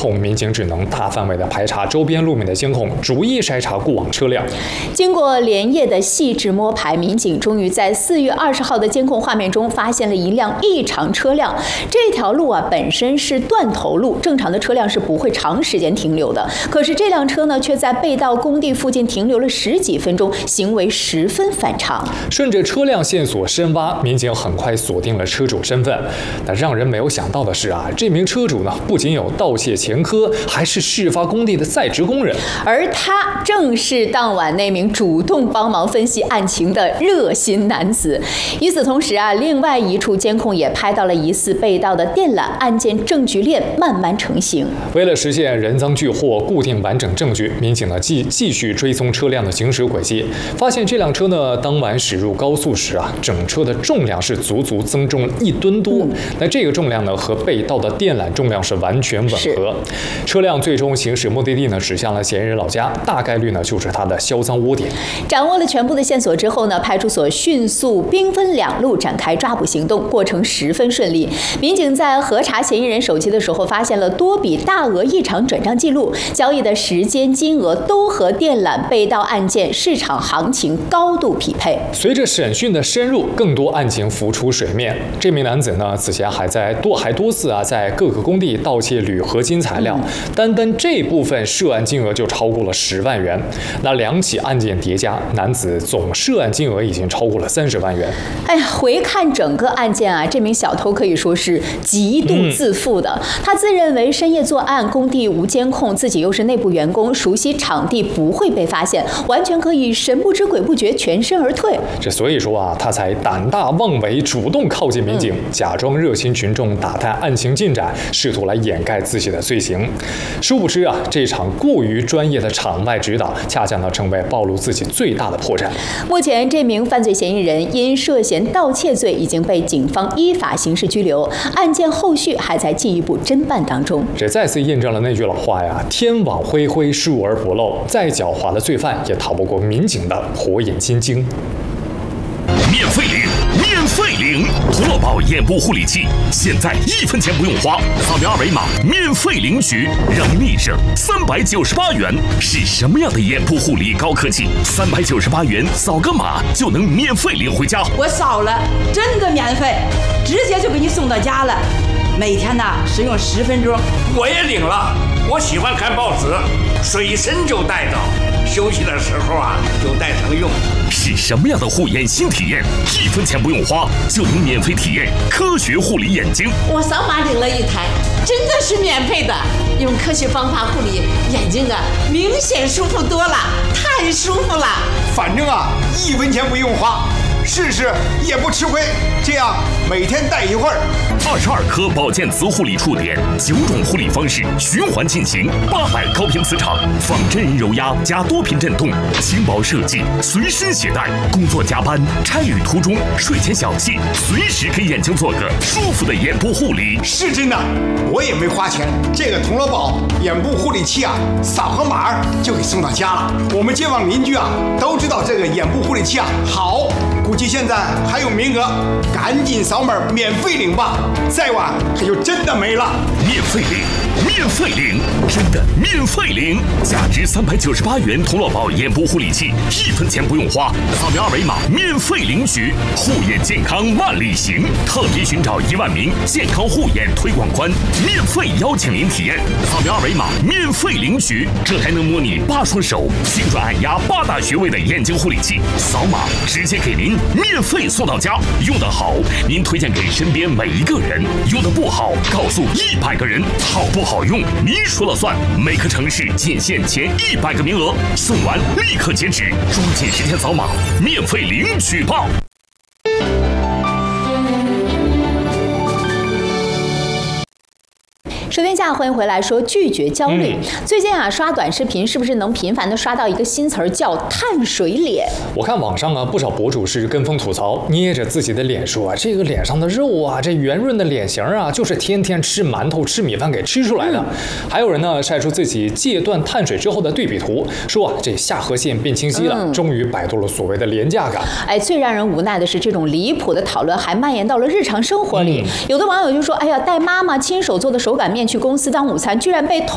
控，民警只能大范围的排查周边路面的监控，逐一筛查过往车辆。 经过连夜的细致摸排，民警终于在4月20号的监控画面中发现了一辆异常车辆。这条路本身是断头路，正常的车辆是不会长时间停留的。可是这辆车呢，却在被盗工地附近停留了10几分钟，行为十分反常。 顺着车辆线索深挖，民警很快锁定了车主身份。但让人没有想到的是这名车主呢，不仅有盗窃前科，还是事发工地的在职工人， 而他正是当晚那名主动帮忙分析案情的热心男子。与此同时另外一处监控也拍到了疑似被盗的电缆案件证据链慢慢成型。 为了实现人赃俱获，固定完整证据，民警呢继续追踪车辆的行驶轨迹，发现这辆车呢当晚驶入高速时整车的重量是足足增重了1吨多。那这个重量呢和被盗的电缆重量是完全吻合。车辆最终行驶目的地呢驶向了嫌疑人老家，大概率呢就是他的销赃窝点。 掌握了全部的线索之后呢，派出所迅速兵分2路展开抓捕行动，过程十分顺利。民警在核查嫌疑人手机的时候，发现了多笔大额异常转账记录，交易的时间、金额都和电缆被盗案件市场行情高度匹配。 随着审讯的深入，更多案情浮出水面。这名男子呢，此前还多次在各个工地盗窃铝合金材料，单这部分涉案金额就超过了10万元。那2起案件叠加，男子总涉案金额已经超过了30万元。 回看整个案件这名小偷可以说是极度自负的。他自认为深夜作案，工地无监控，自己又是内部员工，熟悉场地，不会被发现，完全可以神不知鬼不觉，全身而退。 所以说他才胆大妄为，主动靠近民警，假装热心群众打探案情进展，试图来掩盖自己的罪行。殊不知这场过于专业的场外指导，恰恰呢成为暴露自己最大的破绽。 目前这名犯罪嫌疑人因涉嫌盗窃罪已经被警方依法刑事拘留，案件后续还在进一步侦办当中。 这再次验证了那句老话天网恢恢，疏而不漏。再狡猾的罪犯也逃不过民警的火眼金睛。 免费领陀螺宝眼部护理器，现在1分钱不用花，扫描2维码免费领取，让你省398元。是什么样的眼部护理高科技？398元扫个码就能免费领回家。 我扫了，真的免费，直接就给你送到家了。每天使用10分钟。 我也领了，我喜欢看报纸，随身就带着，休息的时候就带上用。 是什么样的护眼新体验？1分钱不用花就能免费体验科学护理眼睛。 我扫码领了1台，真的是免费的，用科学方法护理眼睛明显舒服多了，太舒服了。 反正1分钱不用花，试试也不吃亏。这样每天戴一会儿。 22颗保健磁护理触点，9种护理方式循环进行，800高频磁场，仿真人揉压加多频震动，轻薄设计，随身携带。工作加班、差旅途中、睡前小憩，随时给眼睛做个舒服的眼部护理。 是真的，我也没花钱。这个铜锣宝眼部护理器扫个码就给送到家了。我们街坊邻居都知道这个眼部护理器好，估计现在还有名额，赶紧扫码免费领吧，再晚它就真的没了。 免费领，真的免费领！价值398元铜锣宝眼部护理器，1分钱不用花，扫描2维码免费领取。护眼健康万里行，特别寻找1万名健康护眼推广官，免费邀请您体验。扫描2维码免费领取，这还能模拟8双手精准按压8大穴位的眼睛护理器，扫码直接给您免费送到家。用得好，您推荐给身边每一个人；用得不好，告诉100个人。好不好用，您说了算。每个城市仅限前100个名额，送完立刻截止，抓紧时间扫码，免费领取吧。 收天下，欢迎回来。说拒绝焦虑，最近刷短视频是不是能频繁的刷到一个新词儿叫碳水脸？ 我看网上不少博主是跟风吐槽，捏着自己的脸说这个脸上的肉这圆润的脸型就是天天吃馒头吃米饭给吃出来的。还有人呢晒出自己戒断碳水之后的对比图，说这下颌线变清晰了，终于摆脱了所谓的廉价感。 最让人无奈的是，这种离谱的讨论还蔓延到了日常生活里。有的网友就说，哎呀，带妈妈亲手做的手擀面去公司当午餐，居然被